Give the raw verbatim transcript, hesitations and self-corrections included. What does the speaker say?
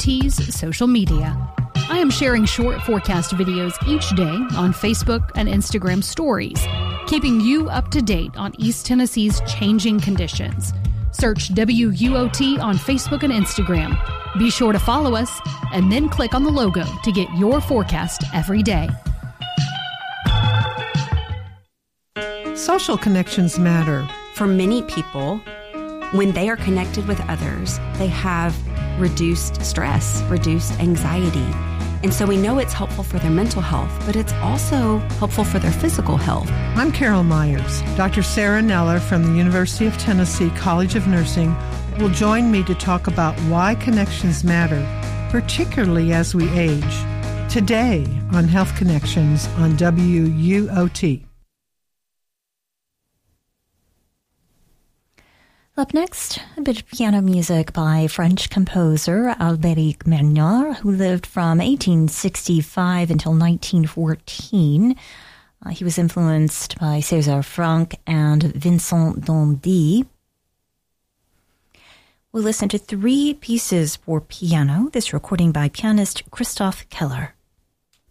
T's social media. I am sharing short forecast videos each day on Facebook and Instagram stories, keeping you up to date on East Tennessee's changing conditions. Search W U O T on Facebook and Instagram. Be sure to follow us and then click on the logo to get your forecast every day. Social connections matter. For many people, when they are connected with others, they have reduced stress, reduced anxiety. And so we know it's helpful for their mental health, but it's also helpful for their physical health. I'm Carol Myers. Doctor Sarah Neller from the University of Tennessee College of Nursing will join me to talk about why connections matter, particularly as we age. Today on Health Connections on W U O T. Up next, a bit of piano music by French composer Albéric Mernier, who lived from eighteen sixty-five until nineteen fourteen. Uh, he was influenced by César Franck and Vincent d'Indy. We'll listen to three pieces for piano, this recording by pianist Christoph Keller.